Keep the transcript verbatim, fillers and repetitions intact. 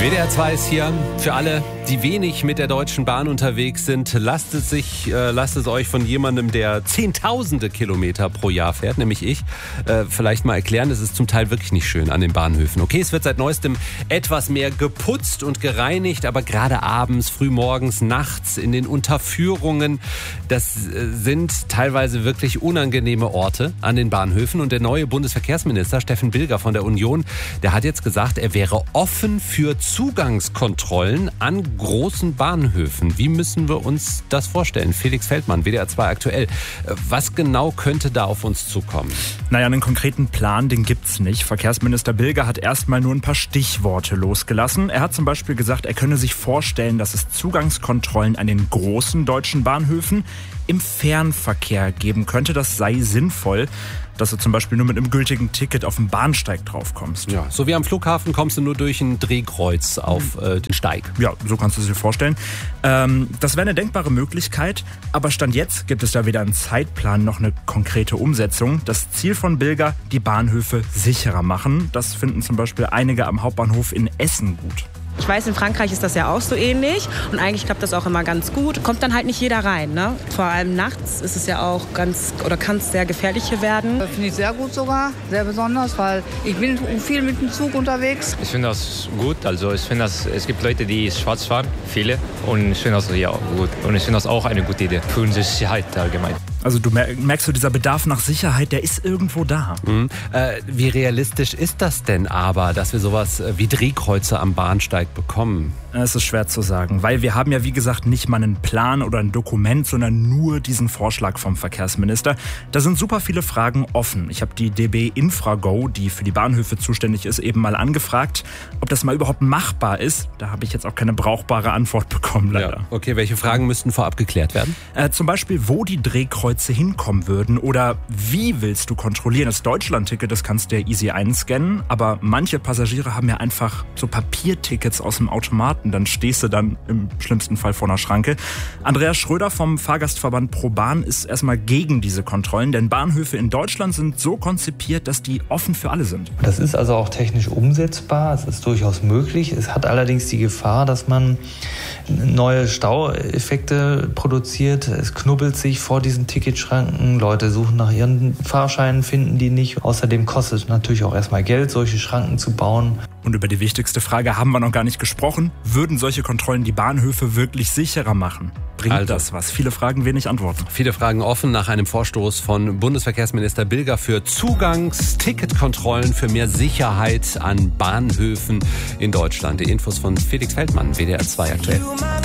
W D R zwei ist hier für alle, die wenig mit der Deutschen Bahn unterwegs sind. Lasst es sich, äh, lasst es euch von jemandem, der zehntausende Kilometer pro Jahr fährt, nämlich ich, äh, vielleicht mal erklären. Es ist zum Teil wirklich nicht schön an den Bahnhöfen. Okay, es wird seit neuestem etwas mehr geputzt und gereinigt, aber gerade abends, frühmorgens, nachts in den Unterführungen, das äh, sind teilweise wirklich unangenehme Orte an den Bahnhöfen. Und der neue Bundesverkehrsminister Steffen Bilger von der Union, der hat jetzt gesagt, er wäre offen für Zugangskontrollen an großen Bahnhöfen. Wie müssen wir uns das vorstellen? Felix Feldmann, W D R zwei aktuell. Was genau könnte da auf uns zukommen? Naja, einen konkreten Plan, den gibt's nicht. Verkehrsminister Bilger hat erstmal nur ein paar Stichworte losgelassen. Er hat zum Beispiel gesagt, er könne sich vorstellen, dass es Zugangskontrollen an den großen deutschen Bahnhöfen im Fernverkehr geben könnte. Das sei sinnvoll, dass du zum Beispiel nur mit einem gültigen Ticket auf den Bahnsteig drauf kommst. Ja, so wie am Flughafen kommst du nur durch ein Drehkreuz auf äh, den Steig. Ja, so kannst du es dir vorstellen. Ähm, das wäre eine denkbare Möglichkeit, aber Stand jetzt gibt es da weder einen Zeitplan noch eine konkrete Umsetzung. Das Ziel von Bilger, die Bahnhöfe sicherer machen. Das finden zum Beispiel einige am Hauptbahnhof in Essen gut. Ich weiß, in Frankreich ist das ja auch so ähnlich und eigentlich klappt das auch immer ganz gut. Kommt dann halt nicht jeder rein, ne? Vor allem nachts ist es ja auch ganz, oder kann es sehr gefährlich hier werden. Das finde ich sehr gut sogar, sehr besonders, weil ich bin viel mit dem Zug unterwegs. Ich finde das gut, also ich finde, dass es gibt Leute, die schwarz fahren, viele, und ich finde das ja gut. Und ich finde das auch eine gute Idee für unsere Sicherheit allgemein. Also du merkst, du, dieser Bedarf nach Sicherheit, der ist irgendwo da. Mhm. Äh, wie realistisch ist das denn aber, dass wir sowas wie Drehkreuze am Bahnsteig bekommen? Es ist schwer zu sagen, weil wir haben ja wie gesagt nicht mal einen Plan oder ein Dokument, sondern nur diesen Vorschlag vom Verkehrsminister. Da sind super viele Fragen offen. Ich habe die D B Infrago, die für die Bahnhöfe zuständig ist, eben mal angefragt, ob das mal überhaupt machbar ist. Da habe ich jetzt auch keine brauchbare Antwort bekommen, leider. Ja. Okay, welche Fragen müssten vorab geklärt werden? Äh, zum Beispiel, wo die Drehkreuze hinkommen würden oder wie willst du kontrollieren? Das Deutschland-Ticket, das kannst du ja easy einscannen, aber manche Passagiere haben ja einfach so Papiertickets aus dem Automaten. Dann stehst du dann im schlimmsten Fall vor einer Schranke. Andreas Schröder vom Fahrgastverband ProBahn ist erstmal gegen diese Kontrollen, denn Bahnhöfe in Deutschland sind so konzipiert, dass die offen für alle sind. Das ist also auch technisch umsetzbar, es ist durchaus möglich. Es hat allerdings die Gefahr, dass man neue Staueffekte produziert. Es knubbelt sich vor diesen Ticketschranken. Leute suchen nach ihren Fahrscheinen, finden die nicht. Außerdem kostet es natürlich auch erstmal Geld, solche Schranken zu bauen. Und über die wichtigste Frage haben wir noch gar nicht gesprochen. Würden solche Kontrollen die Bahnhöfe wirklich sicherer machen? Bringt also das was? Viele Fragen, wenig Antworten. Viele Fragen offen nach einem Vorstoß von Bundesverkehrsminister Bilger für Zugangsticketkontrollen für mehr Sicherheit an Bahnhöfen in Deutschland. Die Infos von Felix Feldmann, W D R zwei aktuell.